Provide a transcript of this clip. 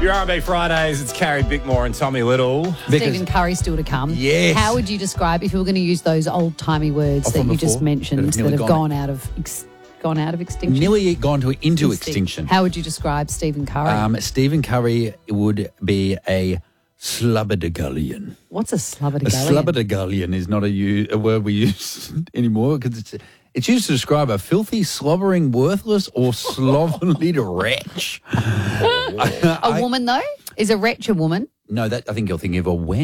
Your R&B Fridays, it's Carrie Bickmore and Tommy Little. Stephen Curry still to come. Yes. How would you describe, if you were going to use those old-timey words that you just mentioned that have gone out of extinction? Nearly gone into extinction. How would you describe Stephen Curry? Stephen Curry would be a slubberdigullion. What's a A slubberdigullion? slubberdigullion is not a word we use anymore because it's used to describe a filthy, slobbering, worthless or slovenly wretch. A woman, though? Is a wretch a woman? No, I think you're thinking of a wench.